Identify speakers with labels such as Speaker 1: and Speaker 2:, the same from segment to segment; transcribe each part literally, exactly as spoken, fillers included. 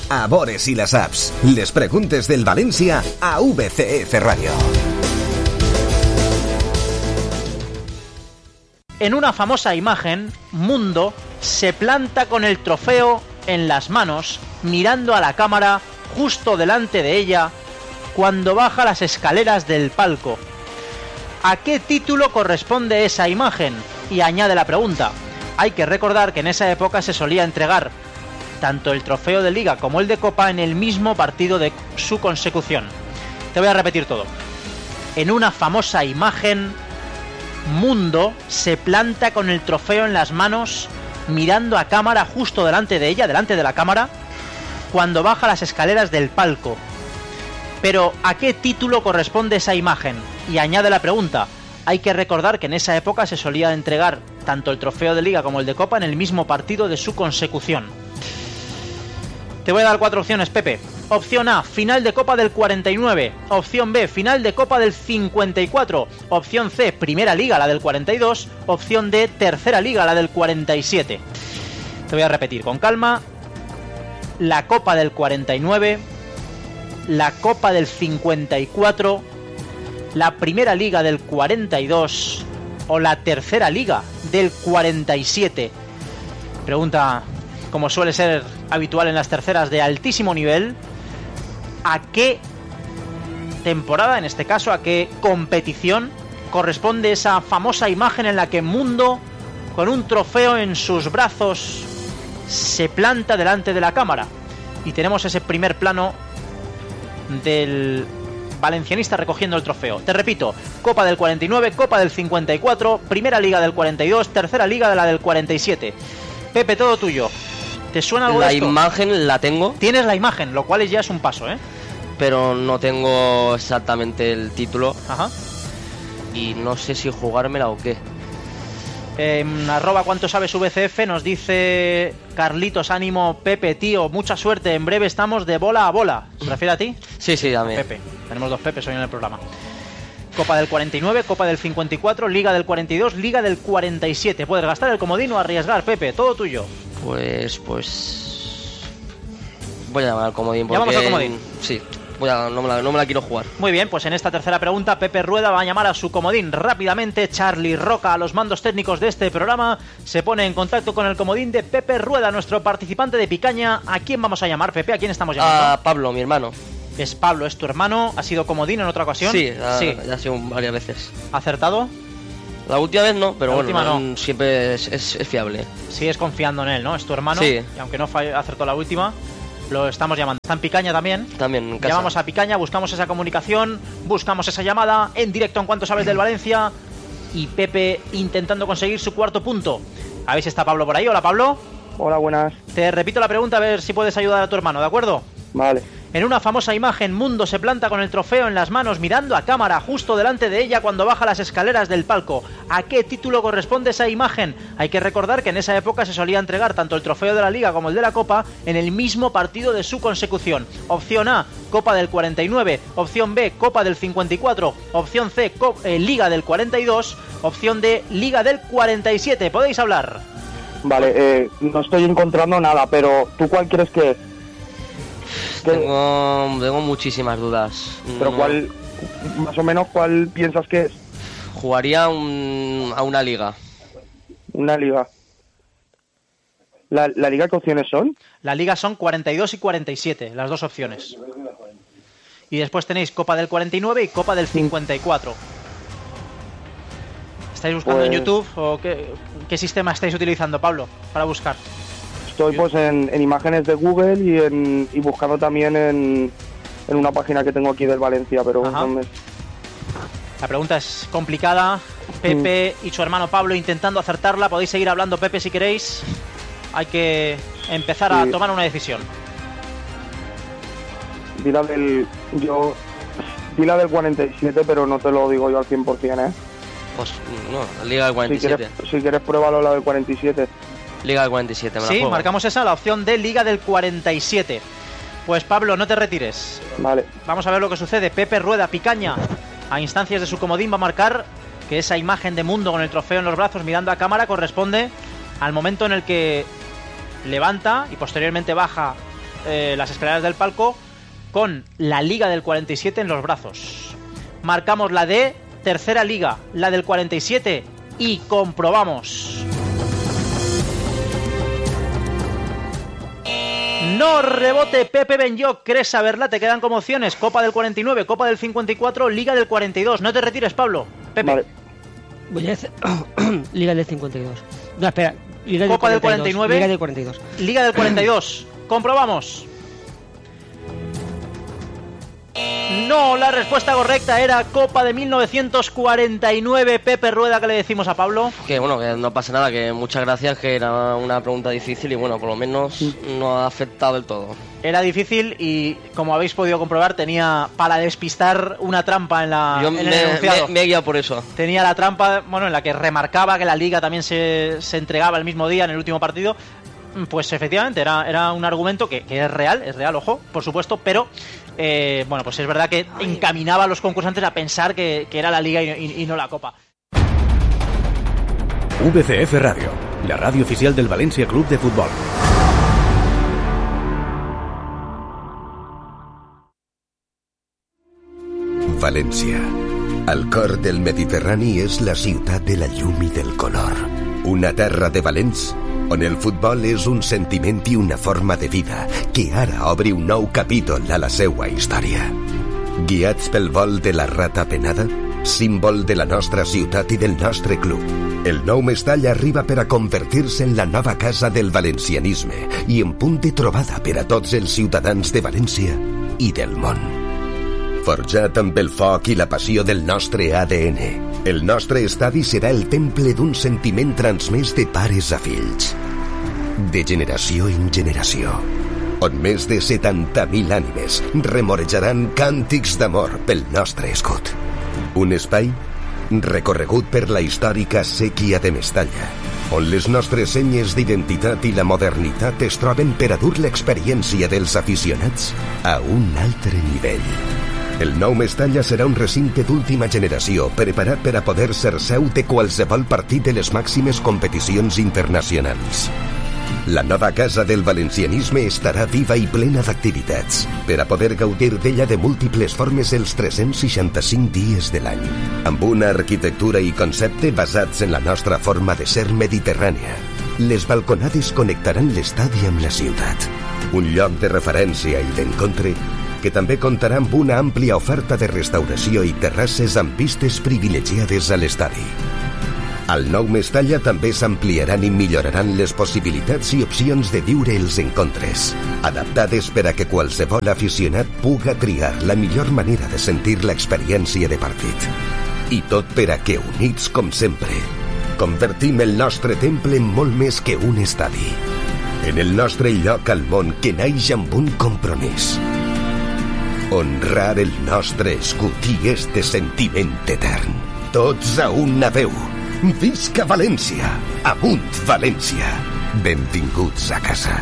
Speaker 1: a Bores y las apps. Les preguntes del Valencia a V C F Radio.
Speaker 2: En una famosa imagen, Mundo se planta con el trofeo en las manos, mirando a la cámara justo delante de ella, cuando baja las escaleras del palco. ¿A qué título corresponde esa imagen? Y añade la pregunta. Hay que recordar que en esa época se solía entregar tanto el trofeo de Liga como el de Copa en el mismo partido de su consecución. Te voy a repetir todo. En una famosa imagen, Mundo se planta con el trofeo en las manos, mirando a cámara justo delante de ella, delante de la cámara, cuando baja las escaleras del palco. Pero, ¿a qué título corresponde esa imagen? Y añade la pregunta. Hay que recordar que en esa época se solía entregar tanto el trofeo de Liga como el de Copa en el mismo partido de su consecución. Te voy a dar cuatro opciones, Pepe. Opción A, final de Copa del cuarenta y nueve. Opción B, final de Copa del cincuenta y cuatro. Opción C, primera Liga, la del cuarenta y dos. Opción D, tercera Liga, la del cuarenta y siete. Te voy a repetir con calma. La Copa del cuarenta y nueve, la Copa del cincuenta y cuatro, la primera Liga del cuarenta y dos o la tercera Liga del cuarenta y siete. Pregunta, como suele ser habitual en las terceras, de altísimo nivel. ¿A qué temporada, en este caso, a qué competición corresponde esa famosa imagen en la que Mundo, con un trofeo en sus brazos, se planta delante de la cámara? Y tenemos ese primer plano del valencianista recogiendo el trofeo. Te repito, Copa del cuarenta y nueve, Copa del cincuenta y cuatro, primera Liga del cuarenta y dos, tercera Liga de la del cuarenta y siete. Pepe, todo tuyo. ¿Te suena algo
Speaker 3: la
Speaker 2: de esto?
Speaker 3: La imagen la tengo.
Speaker 2: Tienes la imagen, lo cual ya es un paso, ¿eh?
Speaker 3: Pero no tengo exactamente el título.
Speaker 2: Ajá.
Speaker 3: Y no sé si jugármela o qué.
Speaker 2: Eh, arroba cuánto sabes V C F nos dice Carlitos, ánimo Pepe, tío, mucha suerte, en breve estamos de bola a bola. ¿Se refiere a ti?
Speaker 3: Sí, sí, también.
Speaker 2: Pepe, tenemos dos Pepes hoy en el programa. Copa del cuarenta y nueve, Copa del cincuenta y cuatro, Liga del cuarenta y dos, Liga del cuarenta y siete. Puedes gastar el comodín o arriesgar, Pepe, todo tuyo.
Speaker 3: Pues, pues... voy a llamar al comodín porque...
Speaker 2: ¿Llamamos al comodín?
Speaker 3: Sí, voy a... no, me la, no me la quiero jugar.
Speaker 2: Muy bien, pues en esta tercera pregunta Pepe Rueda va a llamar a su comodín. Rápidamente, Charlie Roca, a los mandos técnicos de este programa, se pone en contacto con el comodín de Pepe Rueda, nuestro participante de Picaña. ¿A quién vamos a llamar, Pepe? ¿A quién estamos llamando?
Speaker 3: A Pablo, mi hermano.
Speaker 2: Es Pablo, es tu hermano. ¿Ha sido comodín en otra ocasión?
Speaker 3: Sí, ha,
Speaker 2: sí.
Speaker 3: ya ha sido varias veces.
Speaker 2: ¿Acertado?
Speaker 3: La última vez no, pero
Speaker 2: la
Speaker 3: bueno,
Speaker 2: no.
Speaker 3: siempre es, es, es fiable.
Speaker 2: Sigues confiando en él, ¿no? Es tu hermano.
Speaker 3: Sí.
Speaker 2: Y aunque no acertó la última, lo estamos llamando. ¿Está en Picaña también?
Speaker 3: También, en casa.
Speaker 2: Llamamos a Picaña, buscamos esa comunicación, buscamos esa llamada en directo en Cuánto Sabes del Valencia. Y Pepe intentando conseguir su cuarto punto. A ver si está Pablo por ahí. Hola, Pablo.
Speaker 4: Hola, buenas.
Speaker 2: Te repito la pregunta, a ver si puedes ayudar a tu hermano, ¿de acuerdo?
Speaker 4: Vale.
Speaker 2: En una famosa imagen, Mundo se planta con el trofeo en las manos, mirando a cámara justo delante de ella cuando baja las escaleras del palco. ¿A qué título corresponde esa imagen? Hay que recordar que en esa época se solía entregar tanto el trofeo de la Liga como el de la Copa en el mismo partido de su consecución. Opción A, Copa del cuarenta y nueve. Opción B, Copa del cincuenta y cuatro. Opción C, Co- eh, Liga del cuarenta y dos. Opción D, Liga del cuarenta y siete. ¿Podéis hablar?
Speaker 4: Vale, eh, no estoy encontrando nada, pero ¿tú cuál crees que es?
Speaker 3: Tengo, tengo muchísimas dudas.
Speaker 4: Pero
Speaker 3: no,
Speaker 4: cuál, más o menos, ¿cuál piensas que es?
Speaker 3: Jugaría un, a una liga.
Speaker 4: Una liga. ¿La, ¿La liga qué opciones son?
Speaker 2: La Liga son cuarenta y dos y cuarenta y siete, las dos opciones. Y después tenéis Copa del cuarenta y nueve y Copa del cincuenta y cuatro. ¿Estáis buscando
Speaker 4: pues...
Speaker 2: en YouTube o qué, qué sistema estáis utilizando, Pablo, para buscar?
Speaker 4: Estoy pues en, en imágenes de Google y, en, y buscando también en, en una página que tengo aquí del Valencia, pero no me...
Speaker 2: La pregunta es complicada. Pepe mm. y su hermano Pablo intentando acertarla. Podéis seguir hablando, Pepe, si queréis. Hay que empezar sí. a tomar una decisión.
Speaker 4: Di la del... Yo... Di la del cuarenta y siete, pero no te lo digo yo al cien por ciento, ¿eh?
Speaker 3: Pues no, la Liga del cuarenta y siete.
Speaker 4: Si quieres, si quieres pruébalo la del cuarenta y siete.
Speaker 3: Liga del cuarenta y siete, me la
Speaker 2: Sí,
Speaker 3: juego.
Speaker 2: marcamos esa, la opción de Liga del cuarenta y siete. Pues Pablo, no te retires.
Speaker 4: Vale.
Speaker 2: Vamos a ver lo que sucede. Pepe Rueda, Picaña, a instancias de su comodín, va a marcar que esa imagen de Mundo con el trofeo en los brazos mirando a cámara corresponde al momento en el que levanta y posteriormente baja eh, las escaleras del palco con la Liga del cuarenta y siete en los brazos. Marcamos la de tercera liga, la del cuarenta y siete, y comprobamos. No rebote Pepe Benyoc, ¿querés saberla? Te quedan como opciones: Copa del cuarenta y nueve, Copa del cincuenta y cuatro, Liga del cuarenta y dos. No te retires, Pablo. Pepe.
Speaker 5: Vale. Voy a decir... Liga del cincuenta y dos. No, espera. Liga
Speaker 2: Copa del cuarenta y nueve.
Speaker 5: Liga del cuarenta y dos.
Speaker 2: Liga del cuarenta y dos. Comprobamos. No, la respuesta correcta era Copa de mil novecientos cuarenta y nueve. Pepe Rueda, ¿qué le decimos a Pablo?
Speaker 3: Que bueno, que no pasa nada, que muchas gracias, que era una pregunta difícil y bueno, por lo menos no ha afectado del todo.
Speaker 2: Era difícil y, como habéis podido comprobar, tenía para despistar una trampa en, la,
Speaker 3: Yo
Speaker 2: en
Speaker 3: me,
Speaker 2: el enunciado.
Speaker 3: Me, me he guiado por eso.
Speaker 2: Tenía la trampa, bueno, en la que remarcaba que la Liga también se, se entregaba el mismo día en el último partido. Pues efectivamente, era, era un argumento que, que es real, es real, ojo, por supuesto, pero eh, bueno, pues es verdad que encaminaba a los concursantes a pensar que, que era la Liga y, y, y no la Copa.
Speaker 6: V C F Radio, la radio oficial del Valencia Club de Fútbol.
Speaker 1: València. Al cor del Mediterrani és la ciutat de la llum i del color. Una terra de valents on el futbol és un sentiment i una forma de vida que ara obre un nou capítol a la seua història. Guiats pel vol de la rata penada, símbol de la nostra ciutat i del nostre club, el nou Mestalla arriba per a convertir-se en la nova casa del valencianisme i en punt de trobada per a tots els ciutadans de València i del món. Forjat amb el foc i la passió del nostre A D N, el nostre estadi serà el temple d'un sentiment transmès de pares a fills, de generació en generació, on més de setanta mil ànimes remorejaran càntics d'amor pel nostre escut. Un espai recorregut per la històrica sèquia de Mestalla, on les nostres senyes d'identitat i la modernitat es troben per a dur l'experiència dels aficionats a un altre nivell. El nou Mestalla serà un recinte d'última generació preparat per a poder ser seu de qualsevol partit de les màximes competicions internacionals. La nova casa del valencianisme estarà viva i plena d'activitats per a poder gaudir d'ella de múltiples formes els tres-cents seixanta-cinc dies de l'any, amb una arquitectura i concepte basats en la nostra forma de ser mediterrània. Les balconades connectaran l'estadi amb la ciutat, un lloc de referència i d'encontre que també comptarà amb una àmplia oferta de restauració i terrasses amb vistes privilegiades a l'estadi. Al nou Mestalla també s'ampliaran i milloraran les possibilitats i opcions de viure els encontres, adaptades per a que qualsevol aficionat puga triar la millor manera de sentir l'experiència de partit. I tot per a que, units com sempre, convertim el nostre temple en molt més que un estadi, en el nostre lloc al món que naix amb un compromís: honrar el nostre escut i este sentiment etern. Tots a una veu. Visca València! Amunt València! Benvinguts a casa.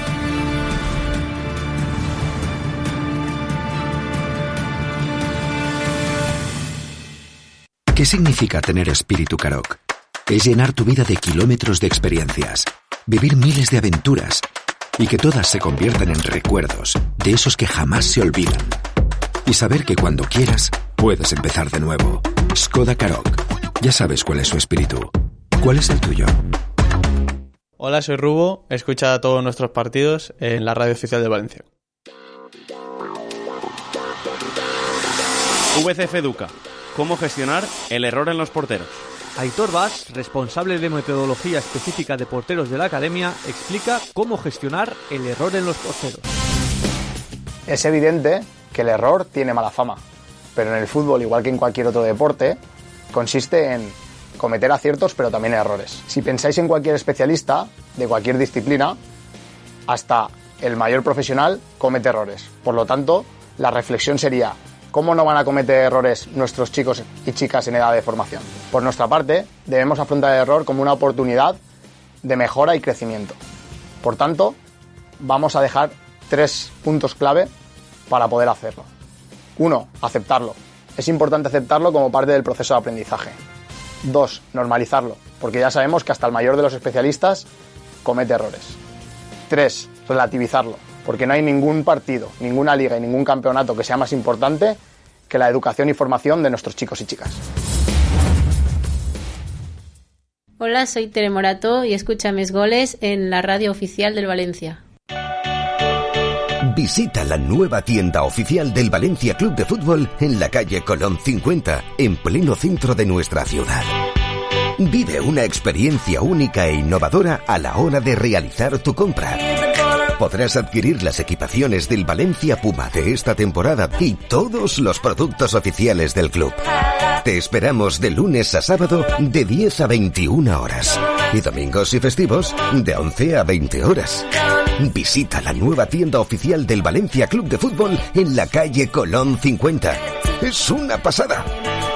Speaker 7: ¿Qué significa tener espíritu Karoq? Es llenar tu vida de kilómetros de experiencias, vivir miles de aventuras y que todas se conviertan en recuerdos de esos que jamás se olvidan. Y saber que cuando quieras, puedes empezar de nuevo. Skoda Karoq. Ya sabes cuál es su espíritu. ¿Cuál es el tuyo?
Speaker 8: Hola, soy Rubo. Escucha todos nuestros partidos en la radio oficial de Valencia.
Speaker 9: V C F Educa. ¿Cómo gestionar el error en los porteros?
Speaker 10: Aitor Bas, responsable de metodología específica de porteros de la academia, explica cómo gestionar el error en los porteros.
Speaker 11: Es evidente que el error tiene mala fama, pero en el fútbol, igual que en cualquier otro deporte, consiste en cometer aciertos pero también errores. Si pensáis en cualquier especialista de cualquier disciplina, hasta el mayor profesional comete errores. Por lo tanto, la reflexión sería: ¿cómo no van a cometer errores nuestros chicos y chicas en edad de formación? Por nuestra parte, debemos afrontar el error como una oportunidad de mejora y crecimiento. Por tanto, vamos a dejar tres puntos clave para poder hacerlo. Uno, aceptarlo. Es importante aceptarlo como parte del proceso de aprendizaje. Dos, normalizarlo, porque ya sabemos que hasta el mayor de los especialistas comete errores. Tres, relativizarlo. porque no hay ningún partido, ninguna liga y ningún campeonato que sea más importante que la educación y formación de nuestros chicos y chicas.
Speaker 12: Hola, soy Tere Morato y escucha Mis Goles en la radio oficial del Valencia.
Speaker 1: Visita la nueva tienda oficial del Valencia Club de Fútbol en la calle Colón cincuenta, en pleno centro de nuestra ciudad. Vive una experiencia única e innovadora a la hora de realizar tu compra. Podrás adquirir las equipaciones del Valencia Puma de esta temporada y todos los productos oficiales del club. Te esperamos de lunes a sábado de diez a veintiuna horas y domingos y festivos de once a veinte horas. Visita la nueva tienda oficial del Valencia Club de Fútbol en la calle Colón cincuenta. Es una pasada.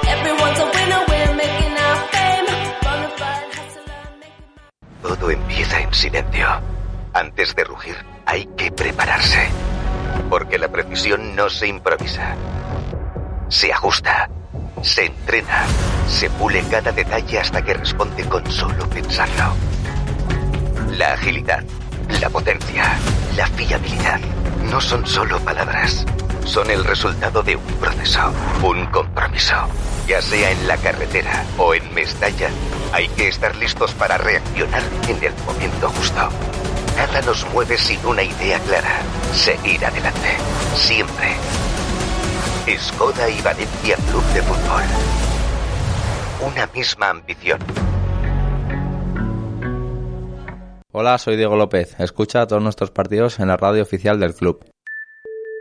Speaker 1: Todo empieza en silencio. Antes de rugir, hay que prepararse. Porque la precisión no se improvisa. Se ajusta, se entrena, se pule cada detalle hasta que responde con solo pensarlo. La agilidad, la potencia, la fiabilidad no son solo palabras. Son el resultado de un proceso, un compromiso. Ya sea en la carretera o en Mestalla, hay que estar listos para reaccionar en el momento justo. Nada nos mueve sin una idea clara. Seguir adelante. Siempre. Skoda y Valencia Club de Fútbol. Una misma ambición.
Speaker 13: Hola, soy Diego López. Escucha todos nuestros partidos en la radio oficial del club.